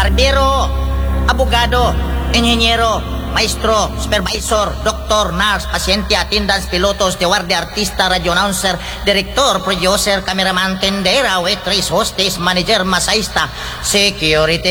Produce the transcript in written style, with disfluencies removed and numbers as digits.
barbero, abogado, inhenyero, maestro, supervisor, doktor, nurse, pasyente, attendants, pilotos, steward, artista, radio announcer, director, producer, cameraman, tendera, waitress, hostess, manager, masahista, security